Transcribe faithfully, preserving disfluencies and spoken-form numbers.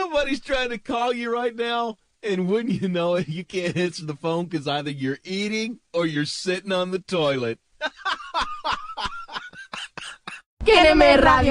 Somebody's trying to call you right now, and wouldn't you know it, you can't answer the phone because either you're eating or you're sitting on the toilet. Radio.